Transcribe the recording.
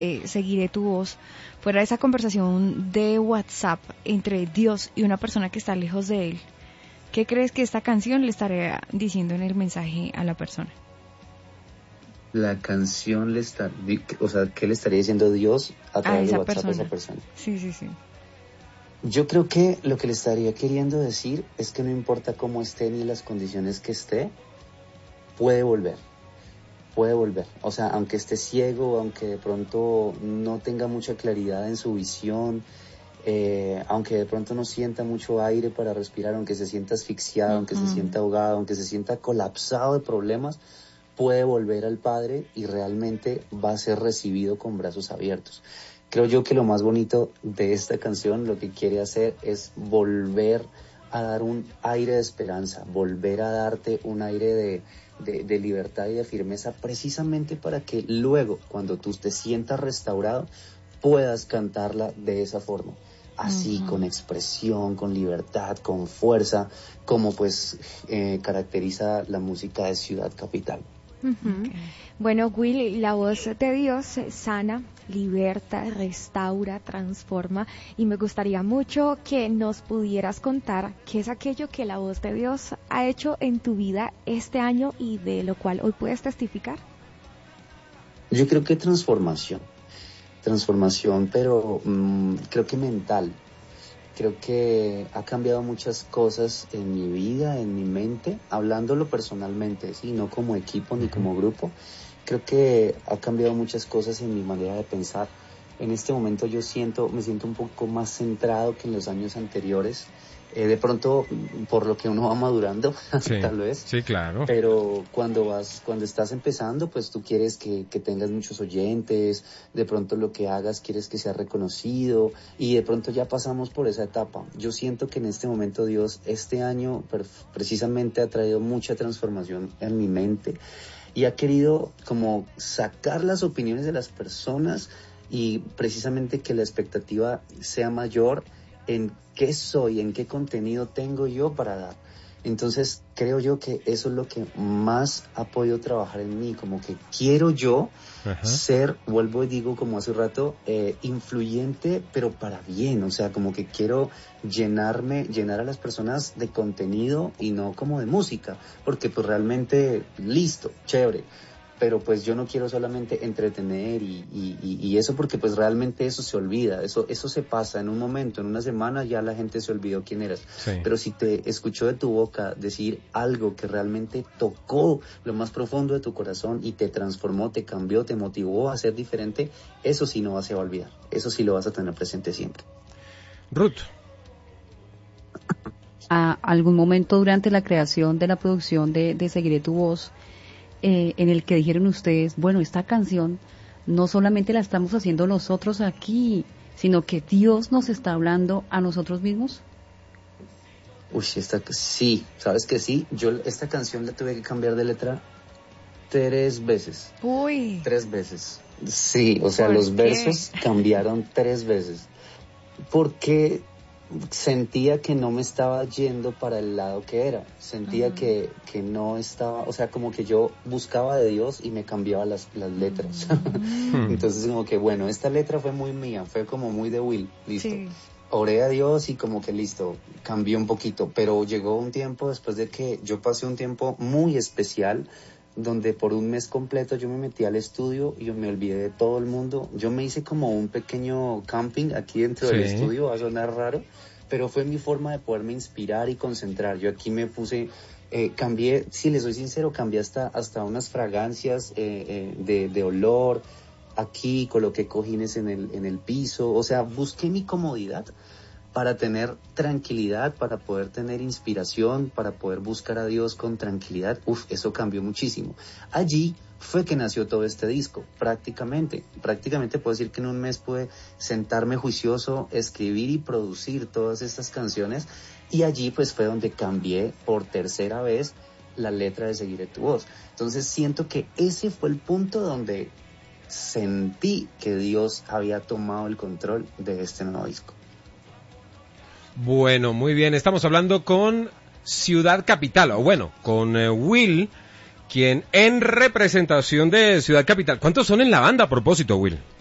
Seguiré tu voz fuera esa conversación de WhatsApp entre Dios y una persona que está lejos de él, ¿qué crees que esta canción le estaría diciendo en el mensaje a la persona? La canción o sea, ¿qué le estaría diciendo Dios a través de WhatsApp a esa persona? Sí, sí, sí. Yo creo que lo que le estaría queriendo decir es que no importa cómo esté ni las condiciones que esté, puede volver. Puede volver, o sea, aunque esté ciego, aunque de pronto no tenga mucha claridad en su visión, aunque de pronto no sienta mucho aire para respirar, aunque se sienta asfixiado, aunque se sienta ahogado, aunque se sienta colapsado de problemas, puede volver al Padre y realmente va a ser recibido con brazos abiertos. Creo yo que lo más bonito de esta canción, lo que quiere hacer es volver a dar un aire de esperanza, volver a darte un aire de libertad y de firmeza, precisamente para que luego, cuando tú te sientas restaurado, puedas cantarla de esa forma, así, con expresión, con libertad, con fuerza, como pues caracteriza la música de Ciudad Capital. Okay. Bueno, Will, la voz de Dios sana, liberta, restaura, transforma, y me gustaría mucho que nos pudieras contar qué es aquello que la voz de Dios ha hecho en tu vida este año y de lo cual hoy puedes testificar. Yo creo que transformación, pero creo que mental. Creo que ha cambiado muchas cosas en mi vida, en mi mente, hablándolo personalmente, ¿sí? No como equipo ni como grupo. Creo que ha cambiado muchas cosas en mi manera de pensar. En este momento me siento un poco más centrado que en los años anteriores. De pronto, por lo que uno va madurando, sí, tal vez. Sí, claro. Pero cuando estás empezando, pues tú quieres que tengas muchos oyentes, de pronto lo que hagas quieres que sea reconocido, y de pronto ya pasamos por esa etapa. Yo siento que en este momento Dios, este año, precisamente ha traído mucha transformación en mi mente, y ha querido como sacar las opiniones de las personas, y precisamente que la expectativa sea mayor en qué soy, en qué contenido tengo yo para dar. Entonces creo yo que eso es lo que más ha podido trabajar en mí, como que quiero yo ser, vuelvo y digo como hace un rato, influyente, pero para bien, o sea, como que quiero llenar a las personas de contenido y no como de música, porque pues realmente, listo, chévere, pero pues yo no quiero solamente entretener y eso, porque pues realmente eso se olvida, eso se pasa en un momento, en una semana ya la gente se olvidó quién eras. Sí. Pero si te escuchó de tu boca decir algo que realmente tocó lo más profundo de tu corazón y te transformó, te cambió, te motivó a ser diferente, eso sí no se va a olvidar, eso sí lo vas a tener presente siempre. Ruth. ¿A algún momento durante la creación de la producción de Seguiré tu voz, en el que dijeron ustedes, bueno, esta canción no solamente la estamos haciendo nosotros aquí, sino que Dios nos está hablando a nosotros mismos? Sí, ¿sabes que sí? Yo esta canción la tuve que cambiar de letra 3 veces. Uy. 3 veces. Sí, o sea, los versos cambiaron 3 veces. Porque sentía que no me estaba yendo para el lado que era, sentía que no estaba, o sea, como que yo buscaba de Dios y me cambiaba las letras. Entonces como que bueno, esta letra fue muy mía, fue como muy de Will, listo. Sí. Oré a Dios y como que listo, cambió un poquito, pero llegó un tiempo después de que yo pasé un tiempo muy especial, donde por un mes completo yo me metí al estudio y yo me olvidé de todo el mundo. Yo me hice como un pequeño camping aquí dentro del estudio, va a sonar raro, pero fue mi forma de poderme inspirar y concentrar. Yo aquí me puse, cambié, si les soy sincero, cambié hasta unas fragancias de olor. Aquí coloqué cojines en el piso, o sea, busqué mi comodidad para tener tranquilidad, para poder tener inspiración, para poder buscar a Dios con tranquilidad. Eso cambió muchísimo. Allí fue que nació todo este disco, prácticamente puedo decir que en un mes pude sentarme juicioso, escribir y producir todas estas canciones, y allí pues fue donde cambié por tercera vez la letra de Seguiré tu voz. Entonces siento que ese fue el punto donde sentí que Dios había tomado el control de este nuevo disco. Bueno, muy bien, estamos hablando con Ciudad Capital, o bueno, con Will, quien en representación de Ciudad Capital. ¿Cuántos son en la banda a propósito, Will?